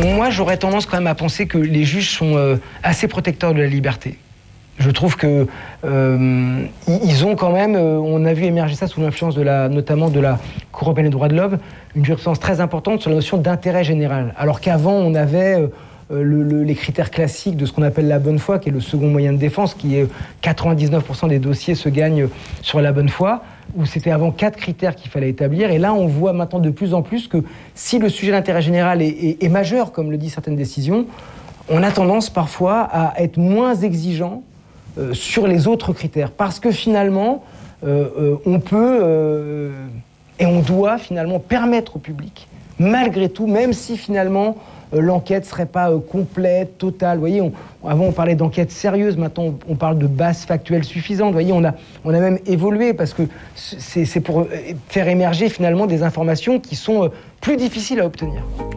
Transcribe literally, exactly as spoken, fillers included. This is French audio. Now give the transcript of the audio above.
Moi, j'aurais tendance quand même à penser que les juges sont euh, assez protecteurs de la liberté. Je trouve que euh, ils ont quand même, euh, on a vu émerger ça sous l'influence de la, notamment de la Cour européenne des droits de l'homme, une jurisprudence très importante sur la notion d'intérêt général. Alors qu'avant, on avait euh, le, le, les critères classiques de ce qu'on appelle la bonne foi, qui est le second moyen de défense, qui est quatre-vingt-dix-neuf pour cent des dossiers se gagnent sur la bonne foi, où c'était avant quatre critères qu'il fallait établir. Et là, on voit maintenant de plus en plus que si le sujet d'intérêt général est, est, est majeur, comme le disent certaines décisions, on a tendance parfois à être moins exigeant Euh, sur les autres critères, parce que finalement, euh, euh, on peut euh, et on doit finalement permettre au public, malgré tout, même si finalement euh, l'enquête serait pas euh, complète, totale. Vous voyez, on, avant on parlait d'enquête sérieuse, maintenant on, on parle de base factuelle suffisante. Vous voyez, on a, on a même évolué parce que c'est, c'est pour faire émerger finalement des informations qui sont euh, plus difficiles à obtenir.